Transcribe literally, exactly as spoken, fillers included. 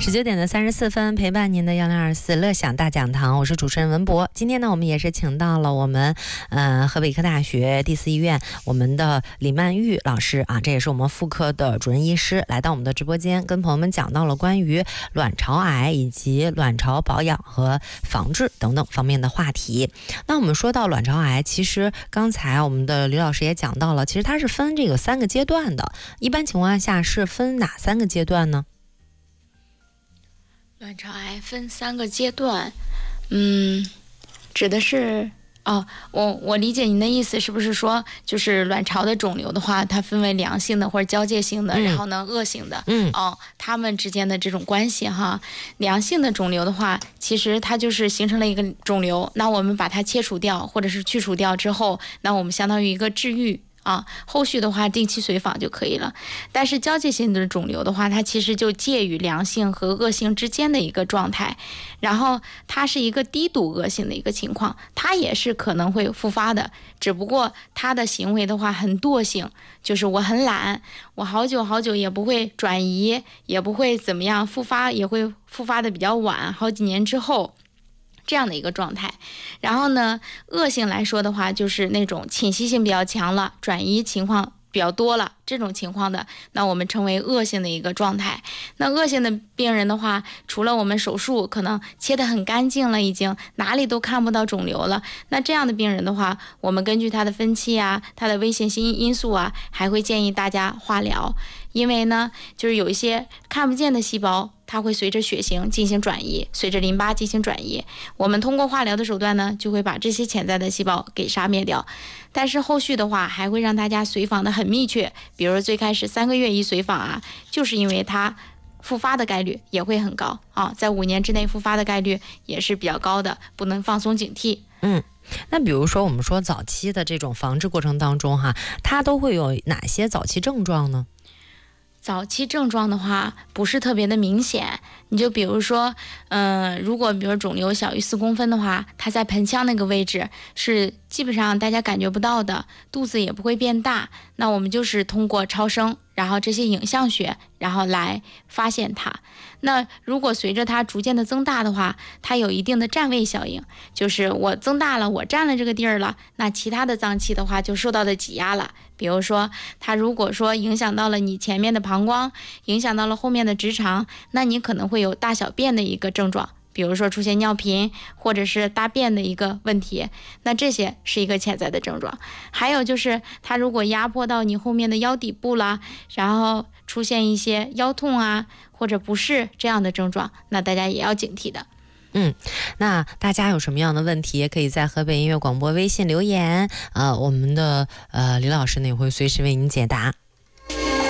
十九点的三十四分，陪伴您的幺零二四乐享大讲堂，我是主持人文博。今天呢，我们也是请到了我们呃河北医科大学第四医院我们的李曼玉老师啊，这也是我们妇科的主任医师，来到我们的直播间，跟朋友们讲到了关于卵巢癌以及卵巢保养和防治等等方面的话题。那我们说到卵巢癌，其实刚才我们的李老师也讲到了，其实它是分这个三个阶段的，一般情况下是分哪三个阶段呢？ 卵巢癌分三个阶段，嗯，指的是哦，我我理解您的意思，是不是说就是卵巢的肿瘤的话，它分为良性的或者交界性的，嗯、然后呢恶性的，嗯，哦，它们之间的这种关系哈。良性的肿瘤的话，其实它就是形成了一个肿瘤，那我们把它切除掉或者是去除掉之后，那我们相当于一个治愈。啊，后续的话定期随访就可以了。但是交界性的肿瘤的话，它其实就介于良性和恶性之间的一个状态，然后它是一个低度恶性的一个情况，它也是可能会复发的，只不过它的行为的话很惰性，就是我很懒，我好久好久也不会转移，也不会怎么样，复发也会复发的比较晚，好几年之后。这样的一个状态，然后呢，恶性来说的话，就是那种侵袭性比较强了，转移情况比较多了，这种情况的，那我们称为恶性的一个状态。那恶性的病人的话，除了我们手术可能切得很干净了，已经哪里都看不到肿瘤了，那这样的病人的话，我们根据他的分期啊，他的危险性因素啊，还会建议大家化疗。因为呢，就是有一些看不见的细胞，它会随着血型进行转移，随着淋巴进行转移。我们通过化疗的手段呢，就会把这些潜在的细胞给杀灭掉。但是后续的话，还会让大家随访的很密切，比如最开始三个月一随访啊，就是因为它复发的概率也会很高啊，在五年之内复发的概率也是比较高的，不能放松警惕。 嗯。那比如说我们说早期的这种防治过程当中哈，它都会有哪些早期症状呢？ 早期症状的话不是特别的明显，你就比如说嗯、呃，如果比如肿瘤小于四公分的话，它在盆腔那个位置是基本上大家感觉不到的，肚子也不会变大，那我们就是通过超声然后这些影像学然后来发现它。那如果随着它逐渐的增大的话，它有一定的占位效应，就是我增大了，我占了这个地儿了，那其他的脏器的话就受到了挤压了。比如说它如果说影响到了你前面的膀胱，影响到了后面的直肠，那你可能会有大小便的一个症状，比如说出现尿频或者是大便的一个问题，那这些是一个潜在的症状。还有就是它如果压迫到你后面的腰底部啦，然后出现一些腰痛啊或者不适这样的症状，那大家也要警惕的。 嗯，那大家有什么样的问题，也可以在河北音乐广播微信留言，呃，我们的呃李老师呢也会随时为您解答。